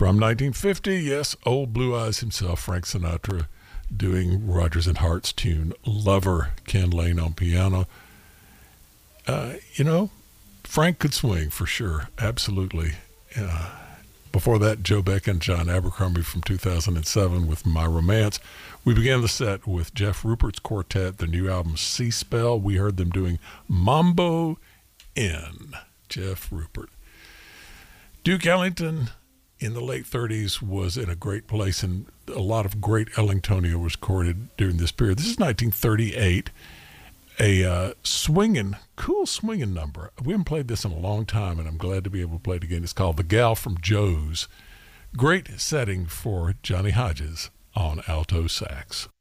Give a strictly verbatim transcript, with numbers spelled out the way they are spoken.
From nineteen fifty, yes, old Blue Eyes himself, Frank Sinatra, doing Rodgers and Hart's tune Lover, Ken Lane on piano. Uh, you know, Frank could swing for sure, absolutely. Uh, before that, Joe Beck and John Abercrombie from two thousand seven with My Romance. We began the set with Jeff Rupert's quartet, the new album Sea Spell. We heard them doing Mambo Inn, Jeff Rupert. Duke Ellington in the late thirties was in a great place, and a lot of great Ellingtonia was recorded during this period. This is nineteen thirty-eight, a uh, swinging, cool swinging number. We haven't played this in a long time, and I'm glad to be able to play it again. It's called The Gal from Joe's. Great setting for Johnny Hodges on alto sax.